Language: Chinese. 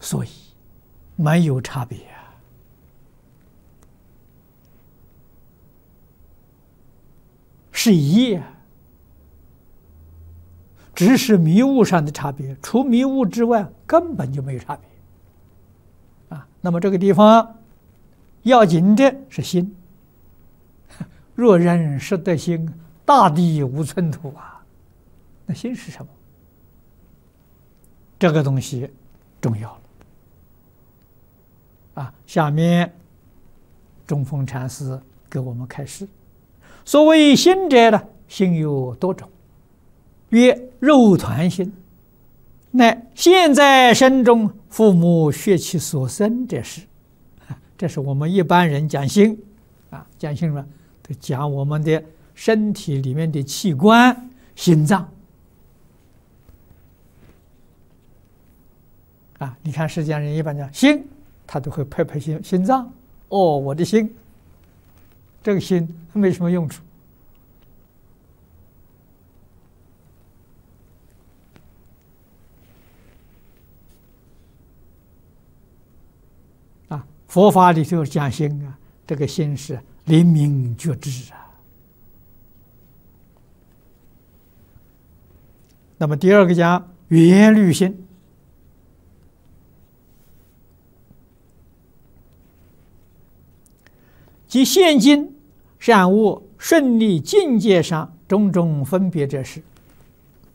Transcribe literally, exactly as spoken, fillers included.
所以没有差别啊。是一啊，只是迷雾上的差别，除迷雾之外根本就没有差别啊。那么这个地方要紧的是心，若人识得心，大地无寸土啊。那心是什么？这个东西重要了啊。下面中峰禅师给我们开示，所谓心者呢，心有多种，曰肉团心，乃现在身中父母血气所生者是。这是我们一般人讲心啊，讲心呢，都讲我们的身体里面的器官，心脏啊。你看世间人一般讲心，他都会拍拍心心脏。哦，我的心，这个心没什么用处啊。佛法里头讲心啊，这个心是灵明觉知啊。那么第二个讲缘虑心，即现今善恶顺利境界上种种分别者是。